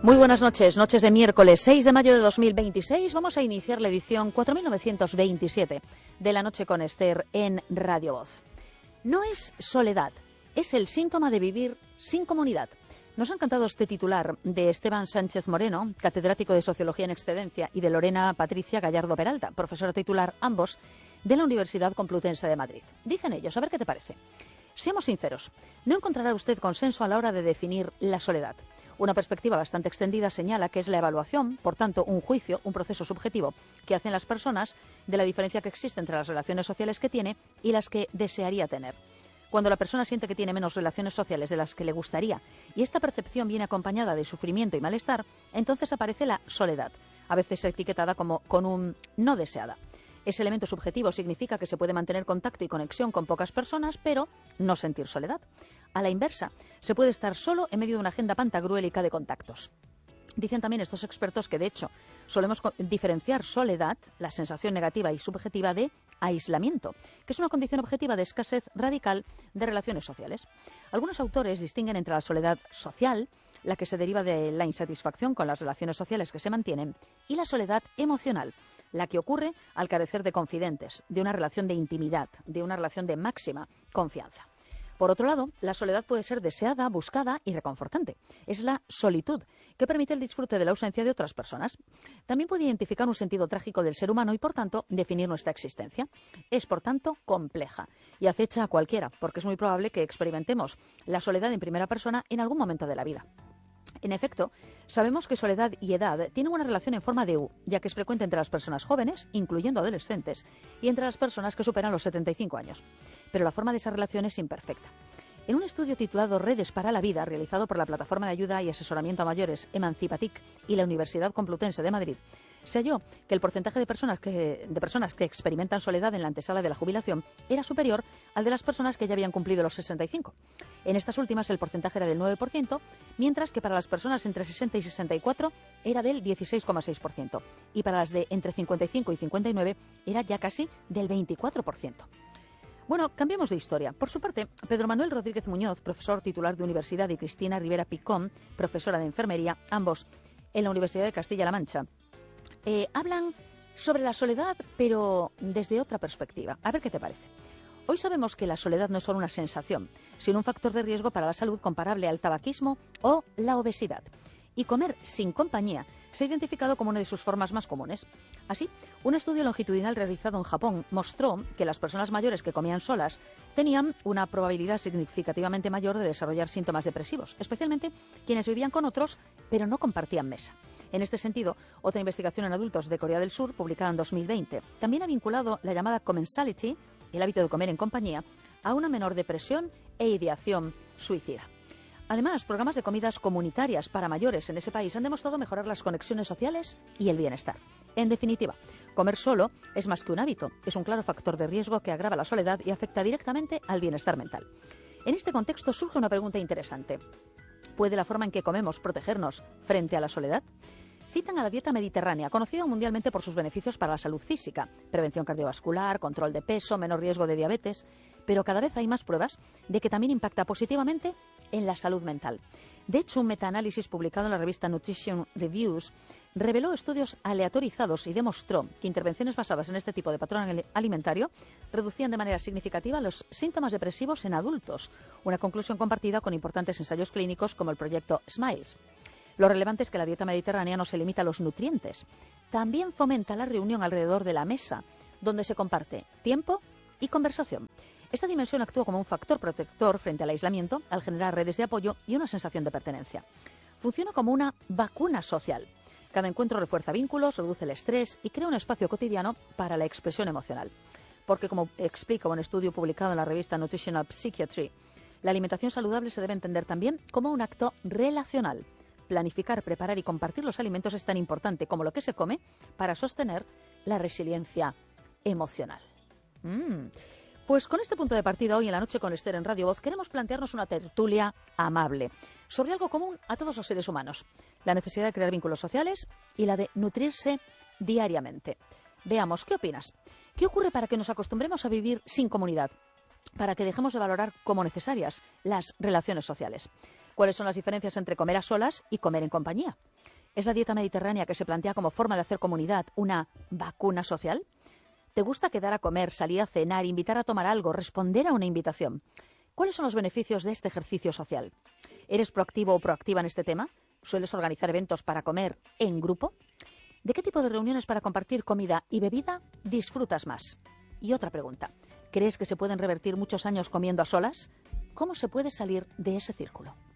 Muy buenas noches, noches de miércoles 6 de mayo de 2026. Vamos a iniciar la edición 4927 de La Noche con Esther en Radio Voz. No es soledad, es el síntoma de vivir sin comunidad. Nos ha encantado este titular de Esteban Sánchez Moreno, catedrático de Sociología en Excedencia, y de Lorena Patricia Gallardo Peralta, profesora titular ambos de la Universidad Complutense de Madrid. Dicen ellos, a ver qué te parece. Seamos sinceros, no encontrará usted consenso a la hora de definir la soledad. Una perspectiva bastante extendida señala que es la evaluación, por tanto, un juicio, un proceso subjetivo que hacen las personas de la diferencia que existe entre las relaciones sociales que tiene y las que desearía tener. Cuando la persona siente que tiene menos relaciones sociales de las que le gustaría y esta percepción viene acompañada de sufrimiento y malestar, entonces aparece la soledad, a veces etiquetada como con un no deseada. Ese elemento subjetivo significa que se puede mantener contacto y conexión con pocas personas, pero no sentir soledad. A la inversa, se puede estar solo en medio de una agenda pantagruélica de contactos. Dicen también estos expertos que, de hecho, solemos diferenciar soledad, la sensación negativa y subjetiva, de aislamiento, que es una condición objetiva de escasez radical de relaciones sociales. Algunos autores distinguen entre la soledad social, la que se deriva de la insatisfacción con las relaciones sociales que se mantienen, y la soledad emocional, la que ocurre al carecer de confidentes, de una relación de intimidad, de una relación de máxima confianza. Por otro lado, la soledad puede ser deseada, buscada y reconfortante. Es la solitud, que permite el disfrute de la ausencia de otras personas. También puede identificar un sentido trágico del ser humano y, por tanto, definir nuestra existencia. Es, por tanto, compleja y acecha a cualquiera, porque es muy probable que experimentemos la soledad en primera persona en algún momento de la vida. En efecto, sabemos que soledad y edad tienen una relación en forma de U, ya que es frecuente entre las personas jóvenes, incluyendo adolescentes, y entre las personas que superan los 75 años. Pero la forma de esa relación es imperfecta. En un estudio titulado Redes para la Vida, realizado por la Plataforma de Ayuda y Asesoramiento a Mayores Emancipatic y la Universidad Complutense de Madrid, se halló que el porcentaje de personas que experimentan soledad en la antesala de la jubilación era superior al de las personas que ya habían cumplido los 65. En estas últimas el porcentaje era del 9%, mientras que para las personas entre 60 y 64 era del 16,6%, y para las de entre 55 y 59 era ya casi del 24%. Bueno, cambiemos de historia. Por su parte, Pedro Manuel Rodríguez Muñoz, profesor titular de Universidad, y Cristina Rivera Picón, profesora de Enfermería, ambos en la Universidad de Castilla-La Mancha, hablan sobre la soledad, pero desde otra perspectiva. A ver qué te parece. Hoy sabemos que la soledad no es solo una sensación, sino un factor de riesgo para la salud comparable al tabaquismo o la obesidad. Y comer sin compañía se ha identificado como una de sus formas más comunes. Así, un estudio longitudinal realizado en Japón mostró que las personas mayores que comían solas tenían una probabilidad significativamente mayor de desarrollar síntomas depresivos, especialmente quienes vivían con otros, pero no compartían mesa. En este sentido, otra investigación en adultos de Corea del Sur, publicada en 2020, también ha vinculado la llamada commensality, el hábito de comer en compañía, a una menor depresión e ideación suicida. Además, programas de comidas comunitarias para mayores en ese país han demostrado mejorar las conexiones sociales y el bienestar. En definitiva, comer solo es más que un hábito, es un claro factor de riesgo que agrava la soledad y afecta directamente al bienestar mental. En este contexto surge una pregunta interesante. ¿Puede la forma en que comemos protegernos frente a la soledad? Citan a la dieta mediterránea, conocida mundialmente por sus beneficios para la salud física, prevención cardiovascular, control de peso, menor riesgo de diabetes, pero cada vez hay más pruebas de que también impacta positivamente en la salud mental. De hecho, un metaanálisis publicado en la revista Nutrition Reviews reveló estudios aleatorizados y demostró que intervenciones basadas en este tipo de patrón alimentario reducían de manera significativa los síntomas depresivos en adultos, una conclusión compartida con importantes ensayos clínicos como el proyecto SMILES. Lo relevante es que la dieta mediterránea no se limita a los nutrientes, también fomenta la reunión alrededor de la mesa, donde se comparte tiempo y conversación. Esta dimensión actúa como un factor protector frente al aislamiento al generar redes de apoyo y una sensación de pertenencia. Funciona como una vacuna social. Cada encuentro refuerza vínculos, reduce el estrés y crea un espacio cotidiano para la expresión emocional. Porque, como explica un estudio publicado en la revista Nutritional Psychiatry, la alimentación saludable se debe entender también como un acto relacional. Planificar, preparar y compartir los alimentos es tan importante como lo que se come para sostener la resiliencia emocional. Pues con este punto de partida, hoy en La Noche con Esther en Radio Voz, queremos plantearnos una tertulia amable sobre algo común a todos los seres humanos: la necesidad de crear vínculos sociales y la de nutrirse diariamente. Veamos, ¿qué opinas? ¿Qué ocurre para que nos acostumbremos a vivir sin comunidad? Para que dejemos de valorar como necesarias las relaciones sociales. ¿Cuáles son las diferencias entre comer a solas y comer en compañía? ¿Es la dieta mediterránea que se plantea como forma de hacer comunidad una vacuna social? ¿Te gusta quedar a comer, salir a cenar, invitar a tomar algo, responder a una invitación? ¿Cuáles son los beneficios de este ejercicio social? ¿Eres proactivo o proactiva en este tema? ¿Sueles organizar eventos para comer en grupo? ¿De qué tipo de reuniones para compartir comida y bebida disfrutas más? Y otra pregunta. ¿Crees que se pueden revertir muchos años comiendo a solas? ¿Cómo se puede salir de ese círculo?